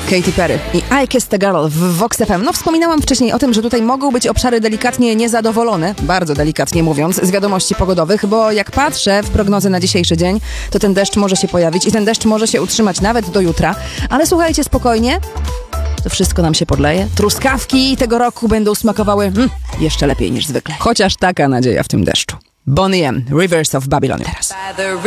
Katy Perry i I Kissed a Girl w Vox FM. No, wspominałam wcześniej o tym, że tutaj mogą być obszary delikatnie niezadowolone, bardzo delikatnie mówiąc, z wiadomości pogodowych, bo jak patrzę w prognozę na dzisiejszy dzień, to ten deszcz może się pojawić i ten deszcz może się utrzymać nawet do jutra. Ale słuchajcie, spokojnie, to wszystko nam się podleje. Truskawki tego roku będą smakowały jeszcze lepiej niż zwykle. Chociaż taka nadzieja w tym deszczu. Bonnie M, Rivers of Babylon teraz.